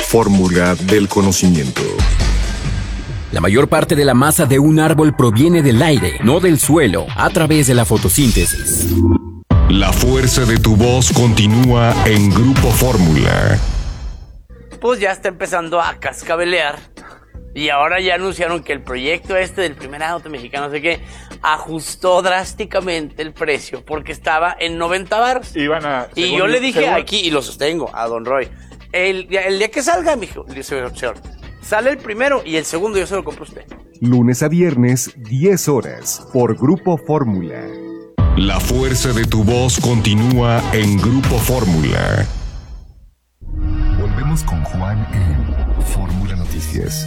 Fórmula del conocimiento. La mayor parte de la masa de un árbol proviene del aire, no del suelo, a través de la fotosíntesis. La fuerza de tu voz continúa en Grupo Fórmula. Pues ya está empezando a cascabelear. Y ahora ya anunciaron que el proyecto del primer auto mexicano, no sé qué, ajustó drásticamente el precio porque estaba en 90 varos. Y yo le dije aquí, y lo sostengo, a don Roy, el día que salga, me dijo, señor, sale el primero y el segundo yo se lo compro a usted. Lunes a viernes, 10 horas, por Grupo Fórmula. La fuerza de tu voz continúa en Grupo Fórmula. Volvemos con Juan en Fórmula Noticias.